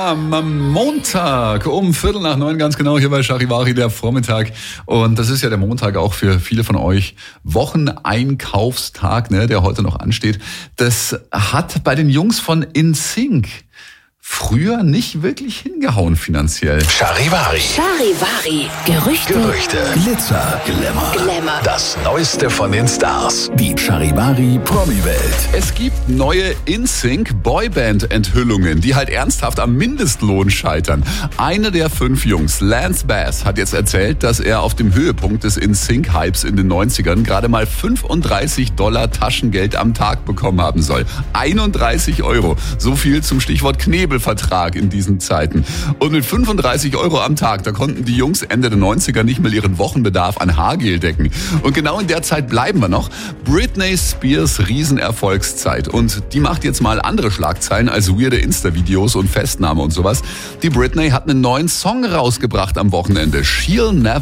Am Montag um 8:45 ganz genau hier bei Charivari, der Vormittag. Und das ist ja der Montag auch für viele von euch Wocheneinkaufstag, ne, der heute noch ansteht. Das hat bei den Jungs von NSYNC früher nicht wirklich hingehauen finanziell. Charivari. Gerüchte. Glitzer. Glamour. Das Neueste von den Stars. Die Charivari Promi-Welt. Es gibt neue NSYNC Boyband-Enthüllungen, die halt ernsthaft am Mindestlohn scheitern. Einer der 5 Jungs, Lance Bass, hat jetzt erzählt, dass er auf dem Höhepunkt des NSYNC-Hypes in den 90ern gerade mal $35 Taschengeld am Tag bekommen haben soll. 31 €. So viel zum Stichwort Knebelvertrag in diesen Zeiten. Und mit 35 € am Tag, da konnten die Jungs Ende der 90er nicht mal ihren Wochenbedarf an Haargel decken. Und genau in der Zeit bleiben wir noch. Britney Spears Riesenerfolgszeit. Und die macht jetzt mal andere Schlagzeilen als weirde Insta-Videos und Festnahme und sowas. Die Britney hat einen neuen Song rausgebracht am Wochenende. She'll Never